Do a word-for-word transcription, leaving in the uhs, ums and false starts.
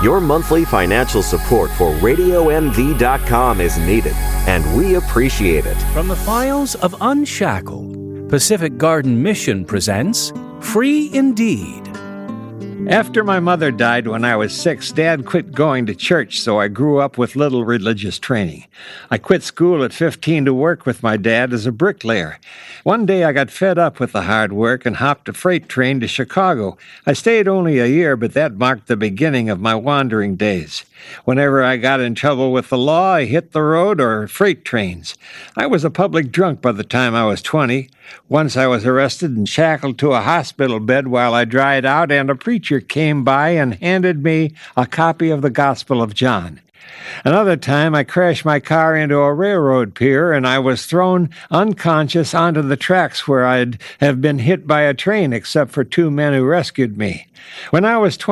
Your monthly financial support for radio m v dot com is needed, and we appreciate it. From the files of Unshackled, Pacific Garden Mission presents Free Indeed. After my mother died when I was six, Dad quit going to church, so I grew up with little religious training. I quit school at fifteen to work with my dad as a bricklayer. One day I got fed up with the hard work and hopped a freight train to Chicago. I stayed only a year, but that marked the beginning of my wandering days. Whenever I got in trouble with the law, I hit the road or freight trains. I was a public drunk by the time I was twenty. Once I was arrested and shackled to a hospital bed while I dried out, and a preacher came by and handed me a copy of the Gospel of John. Another time, I crashed my car into a railroad pier, and I was thrown unconscious onto the tracks where I'd have been hit by a train, except for two men who rescued me. When I was twenty.